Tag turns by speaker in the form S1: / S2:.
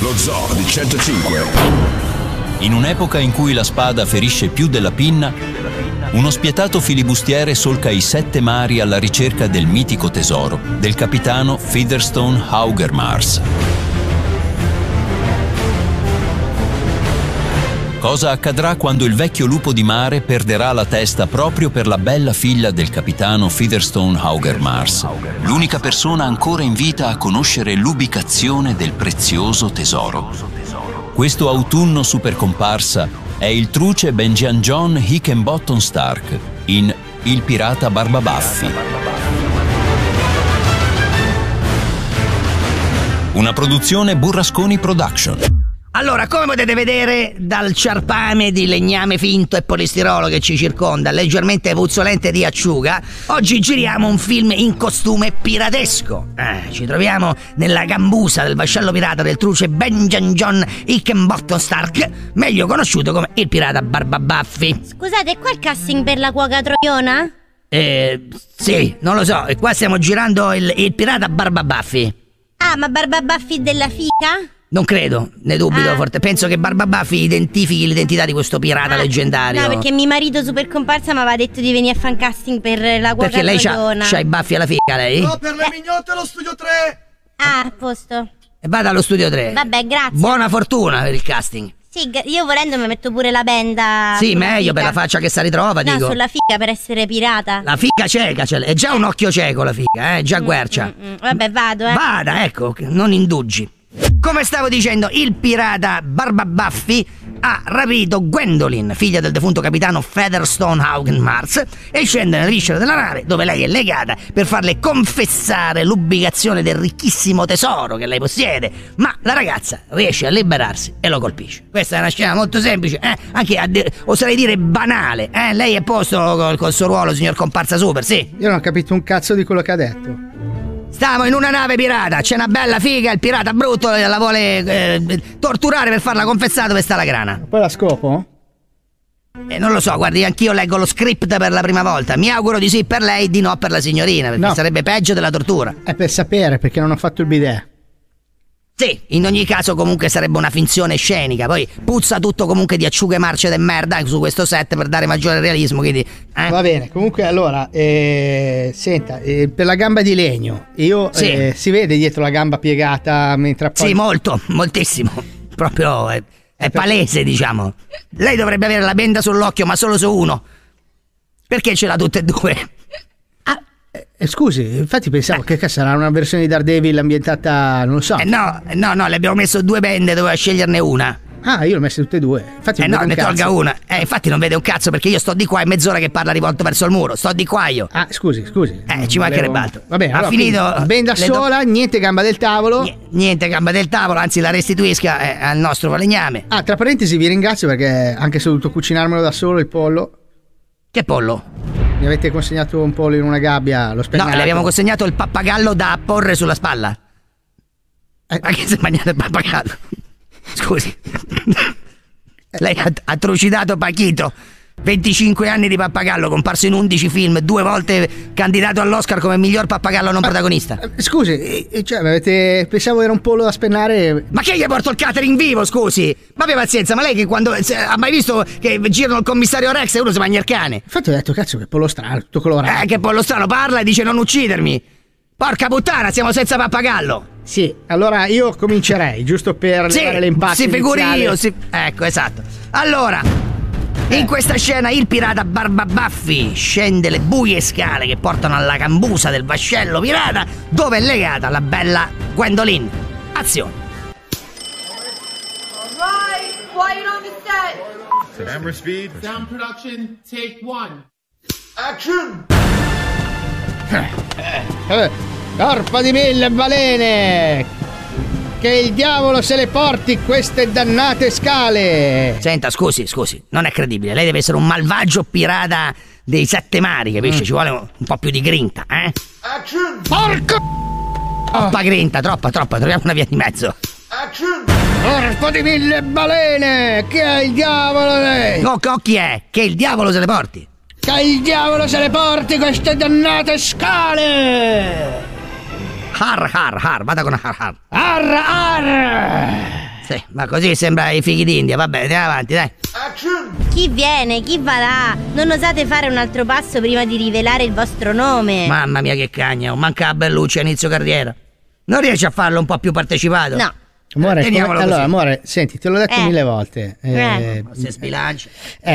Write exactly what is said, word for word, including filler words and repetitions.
S1: Lo Zoo di centocinque.
S2: In un'epoca in cui la spada ferisce più della pinna, uno spietato filibustiere solca i sette mari alla ricerca del mitico tesoro del capitano Featherstone Haugermars. Cosa accadrà quando il vecchio lupo di mare perderà la testa proprio per la bella figlia del capitano Featherstone Haugermars, l'unica persona ancora in vita a conoscere l'ubicazione del prezioso tesoro? Questo autunno supercomparsa è il truce Benjamin John Hickenbottom Stark in Il pirata Barbabaffi. Una produzione Burrasconi Production.
S3: Allora, come potete vedere dal ciarpame di legname finto e polistirolo che ci circonda, leggermente puzzolente di acciuga, oggi giriamo un film in costume piratesco. Eh, ci troviamo nella gambusa del vascello pirata del truce Benjamin John Hickenbottom Stark, meglio conosciuto come il pirata Barbabaffi.
S4: Scusate, è qua il casting per la cuoca troiona?
S3: Eh, sì, non lo so, e qua stiamo girando il, il pirata Barbabaffi.
S4: Ah, ma Barbabaffi della fica?
S3: Non credo, ne dubito
S4: Ah.
S3: forte. Penso che Barbabaffi identifichi l'identità di questo pirata
S4: Ah,
S3: leggendario.
S4: No, perché mio marito super comparsa mi aveva detto di venire a fan casting per la cuoca
S3: Perché lei c'ha,
S4: troiona.
S3: c'ha i baffi alla figa, lei?
S5: No, per le mignotte allo studio tre.
S4: Ah, a posto.
S3: E vada allo studio tre.
S4: Vabbè, grazie.
S3: Buona fortuna per il casting.
S4: Sì, g- io volendo mi metto pure la benda.
S3: Sì,
S4: sulla
S3: meglio
S4: fica.
S3: per la faccia che si ritrova,
S4: No,
S3: dico.
S4: sulla figa per essere pirata.
S3: La figa cieca, cioè, è già un occhio cieco la figa, eh, già guercia.
S4: Mm, mm, vabbè, vado, eh.
S3: Vada, ecco, che non indugi. Come stavo dicendo, il pirata Barbabaffi ha rapito Gwendolyn, figlia del defunto capitano Featherstone Haugermars, e scende nelle viscere della nave, dove lei è legata, per farle confessare l'ubicazione del ricchissimo tesoro che lei possiede. Ma la ragazza riesce a liberarsi e lo colpisce. Questa è una scena molto semplice, eh? Anche a de- oserei dire banale, eh? Lei è a posto col, col suo ruolo, signor comparsa super, sì?
S5: Io non ho capito un cazzo di quello che ha detto.
S3: Stiamo in una nave pirata, c'è una bella figa, il pirata brutto la vuole eh, torturare per farla confessare dove sta la grana.
S5: Poi la scopo?
S3: E non lo so, guardi, anch'io leggo lo script per la prima volta. Mi auguro di sì per lei, di no per la signorina, perché
S5: No.
S3: sarebbe peggio della tortura.
S5: È per sapere, perché non ho fatto il bidet.
S3: Sì, in ogni caso comunque sarebbe una finzione scenica. Poi puzza tutto comunque di acciughe marce de merda su questo set per dare maggiore realismo, quindi eh?
S5: Va bene, comunque allora, eh, senta, eh, per la gamba di legno, io
S3: Sì.
S5: eh, si vede dietro la gamba piegata mentre poi...
S3: Sì, molto, moltissimo. Proprio è, è palese, diciamo. Lei dovrebbe avere la benda sull'occhio, ma solo su uno. Perché ce l'ha tutte e due?
S5: Eh, scusi, infatti pensavo che che sarà una versione di Daredevil ambientata, non lo so.
S3: Eh no, no, no, le abbiamo messo due bende, doveva sceglierne una.
S5: Ah, io l'ho messe tutte e due. Infatti
S3: Eh
S5: non
S3: no,
S5: vedo
S3: ne
S5: un
S3: tolga
S5: cazzo.
S3: una. Eh, infatti non vede un cazzo perché io sto di qua e mezz'ora che parla rivolto verso il muro. Sto di qua io.
S5: Ah, scusi, scusi.
S3: Eh, ci mancherebbe altro.
S5: Va bene,
S3: Ha
S5: allora,
S3: finito.
S5: quindi, benda
S3: le do-
S5: sola, niente gamba del tavolo.
S3: Ni- Niente gamba del tavolo, anzi la restituisca eh, al nostro falegname.
S5: Ah, tra parentesi vi ringrazio perché anche se ho dovuto cucinarmelo da solo il pollo.
S3: Che pollo?
S5: Mi avete consegnato un pollo in una gabbia, l'ho
S3: No,
S5: spegnato.
S3: le abbiamo consegnato il pappagallo da porre sulla spalla.
S5: Eh.
S3: Ma che si è mangiato il pappagallo? Scusi. Lei ha, ha trucidato Pachito. venticinque anni di pappagallo, comparso in undici film, due volte candidato all'Oscar come miglior pappagallo non protagonista.
S5: Eh, Scusi, eh, eh, cioè, mi avete... pensavo era un pollo da spennare.
S3: Ma che gli porto il catering vivo, scusi? Ma abbia pazienza, ma lei che quando se- ha mai visto che girano il commissario Rex e uno si mangia il cane?
S5: Infatti ho detto, cazzo, che pollo strano, tutto colorato.
S3: Eh, che pollo strano, parla e dice non uccidermi. Porca puttana, siamo senza pappagallo.
S5: Sì, allora io comincerei, giusto per
S3: Sì,
S5: levare l'impasse
S3: si figuri
S5: iniziale.
S3: io, si... Ecco, esatto. Allora, in questa scena il pirata Barbabaffi scende le buie scale che portano alla cambusa del vascello pirata dove è legata la bella Gwendolyn. Azione.
S6: Alright, quiet on the set.
S7: Camera speed.
S8: Sound production, take one.
S6: Action!
S5: Eh, corpo di mille balene! Che il diavolo se le porti queste dannate scale!
S3: Senta, scusi, scusi, non è credibile. Lei deve essere un malvagio pirata dei sette mari, capisce?
S5: Mm.
S3: Ci vuole un, un po' più di grinta, eh?
S6: Action!
S5: Porco!
S3: Troppa grinta, troppa, troppa, troviamo una via di mezzo.
S6: Action!
S5: Corpo di mille balene! Che è il diavolo lei?
S3: No, co- chi è? Che il diavolo se le porti.
S5: Che il diavolo se le porti queste dannate scale!
S3: Har, har, har, vada con har, har.
S5: Arr, arr!
S3: Sì, ma così sembra i fighi d'India. Vabbè, andiamo avanti, dai.
S6: Action!
S4: Chi viene? Chi va là? Non osate fare un altro passo prima di rivelare il vostro nome?
S3: Mamma mia che cagna, manca la Bellucci a inizio carriera. Non riesci a farlo un po' più partecipato?
S4: No.
S5: Amore, come-
S3: Teniamolo così.
S5: allora, amore, senti, te l'ho detto
S4: Eh.
S5: mille volte.
S4: Eh.
S3: Se sbilancia.
S5: eh,